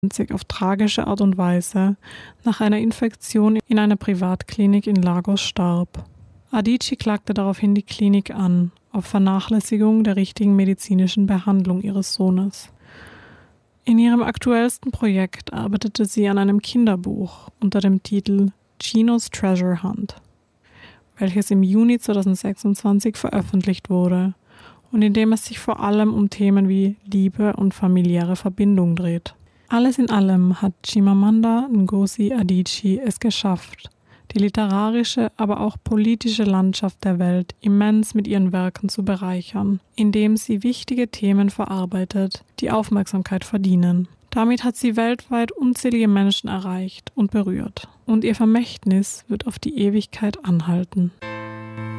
auf tragische Art und Weise nach einer Infektion in einer Privatklinik in Lagos starb. Adichie klagte daraufhin die Klinik an, auf Vernachlässigung der richtigen medizinischen Behandlung ihres Sohnes. In ihrem aktuellsten Projekt arbeitete sie an einem Kinderbuch unter dem Titel Chinos Treasure Hunt, welches im Juni 2026 veröffentlicht wurde und in dem es sich vor allem um Themen wie Liebe und familiäre Verbindung dreht. Alles in allem hat Chimamanda Ngozi Adichie es geschafft, die literarische, aber auch politische Landschaft der Welt immens mit ihren Werken zu bereichern, indem sie wichtige Themen verarbeitet, die Aufmerksamkeit verdienen. Damit hat sie weltweit unzählige Menschen erreicht und berührt. Und ihr Vermächtnis wird auf die Ewigkeit anhalten.